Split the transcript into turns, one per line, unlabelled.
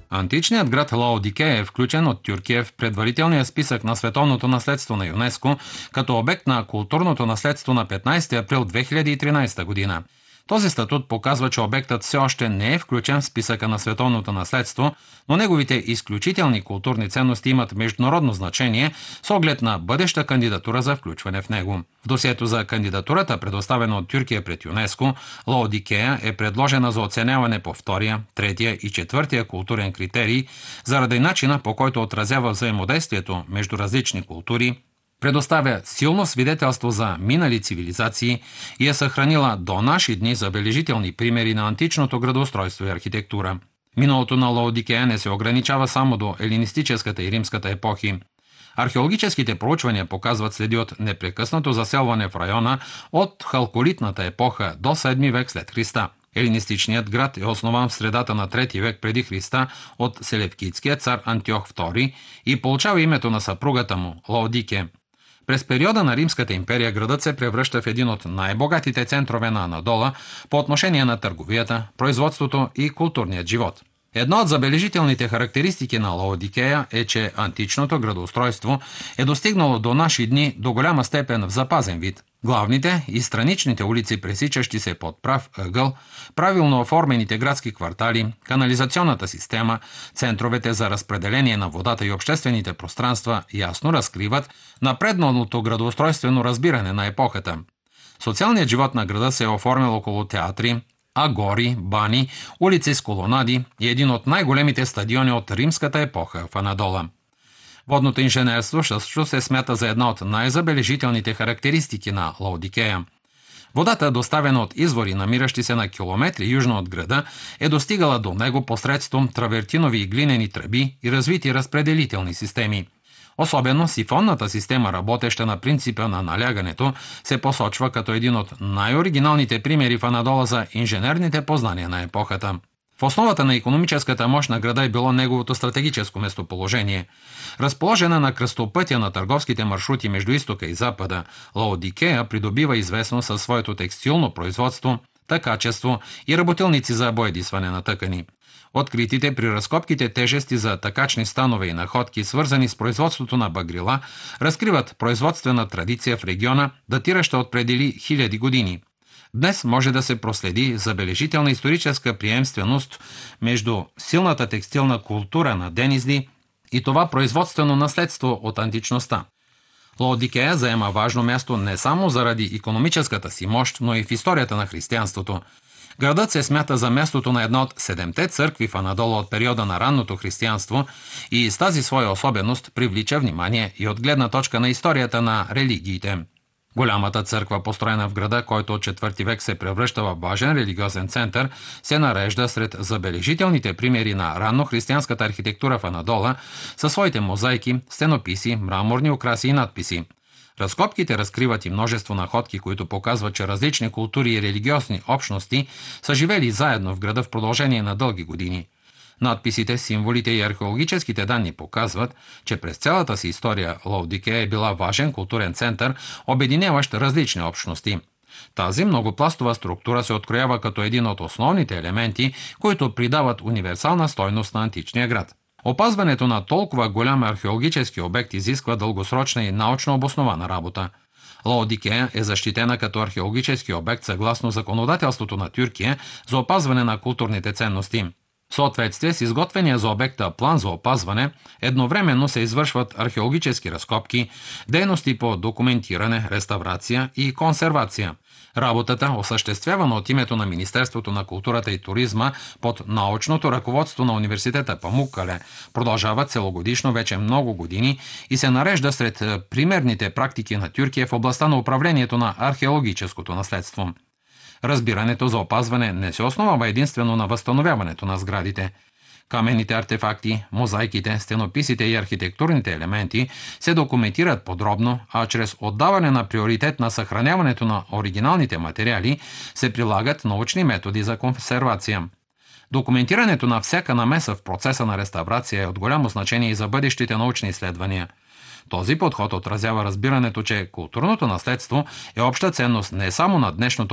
Античният град Лаодикея е включен от Тюркия в предварителния списък на световното наследство на ЮНЕСКО като обект на културното наследство на 15 април 2013 година. Този статут показва, че обектът все още не е включен в списъка на световното наследство, но неговите изключителни културни ценности имат международно значение с оглед на бъдеща кандидатура за включване в него. В досието за кандидатурата, предоставена от Тюркия пред ЮНЕСКО, Лаодикея е предложена за оценяване по втория, третия и четвъртия културен критерий заради начина, по който отразява взаимодействието между различни култури, предоставя силно свидетелство за минали цивилизации и е съхранила до наши дни забележителни примери на античното градоустройство и архитектура. Миналото на Лаодикея не се ограничава само до елинистическата и римската епохи. Археологическите проучвания показват следи от непрекъснато заселване в района от халколитната епоха до 7 век след Христа. Елинистичният град е основан в средата на 3 век преди Христа от селевкидския цар Антиох II и получава името на съпругата му – Лаодике. През периода на Римската империя градът се превръща в един от най-богатите центрове на Анадола по отношение на търговията, производството и културният живот. Едно от забележителните характеристики на Лаодикея е, че античното градоустройство е достигнало до наши дни до голяма степен в запазен вид. Главните и страничните улици, пресичащи се под прав ъгъл, правилно оформените градски квартали, канализационната система, центровете за разпределение на водата и обществените пространства ясно разкриват напредналото градоустройствено разбиране на епохата. Социалният живот на града се е оформил около театри, агори, бани, улици с колонади и един от най-големите стадиони от римската епоха в Анадола. Водното инженерство също се смята за една от най-забележителните характеристики на Лаодикея. Водата, доставена от извори, намиращи се на километри южно от града, е достигала до него посредством травертинови и глинени тръби и развити разпределителни системи. Особено сифонната система, работеща на принципа на налягането, се посочва като един от най-оригиналните примери в Анадола за инженерните познания на епохата. В основата на икономическата мощ на града е било неговото стратегическо местоположение. Разположена на кръстопътя на търговските маршрути между изтока и запада, Лаодикея придобива известност със своето текстилно производство, тъкачество и работилници за боядисване на тъкани. Откритите при разкопките тежести за тъкачни станове и находки, свързани с производството на багрила, разкриват производствена традиция в региона, датираща от преди хиляди години. Днес може да се проследи забележителна историческа приемственост между силната текстилна култура на Денизли и това производствено наследство от античността. Лаодикея заема важно място не само заради икономическата си мощ, но и в историята на християнството. Градът се смята за мястото на една от 7-те църкви в Анадола от периода на ранното християнство и с тази своя особеност привлича внимание и от гледна точка на историята на религиите. Голямата църква, построена в града, който от 4 век се превръща в важен религиозен център, се нарежда сред забележителните примери на раннохристиянската архитектура в Анадола със своите мозайки, стенописи, мраморни украси и надписи. Разкопките разкриват и множество находки, които показват, че различни култури и религиозни общности са живели заедно в града в продължение на дълги години. Надписите, символите и археологическите данни показват, че през цялата си история Лаодикея е била важен културен център, обединяващ различни общности. Тази многопластова структура се откроява като един от основните елементи, които придават универсална стойност на античния град. Опазването на толкова голям археологически обект изисква дългосрочна и научно обоснована работа. Лаодикея е защитена като археологически обект съгласно законодателството на Тюркия за опазване на културните ценности. В съответствие с изготвения за обекта план за опазване, едновременно се извършват археологически разкопки, дейности по документиране, реставрация и консервация. Работата, осъществявана от името на Министерството на културата и туризма под научното ръководство на университета Памуккале, продължава целогодишно вече много години и се нарежда сред примерните практики на Тюркия в областта на управлението на археологическото наследство. Разбирането за опазване не се основава единствено на възстановяването на сградите. Каменните артефакти, мозайките, стенописите и архитектурните елементи се документират подробно, а чрез отдаване на приоритет на съхраняването на оригиналните материали се прилагат научни методи за консервация. Документирането на всяка намеса в процеса на реставрация е от голямо значение и за бъдещите научни изследвания. Този подход отразява разбирането, че културното наследство е обща ценност не само на днешното